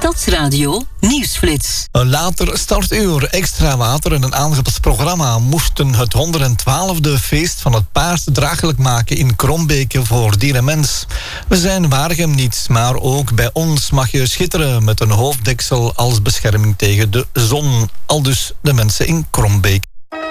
Stadsradio Nieuwsflits. Een later startuur, extra water en een aangepast programma moesten het 112e feest van het paard draaglijk maken in Krombeke voor dier en mens. We zijn Waregem niet, maar ook bij ons mag je schitteren met een hoofddeksel als bescherming tegen de zon. Aldus de mensen in Krombeke.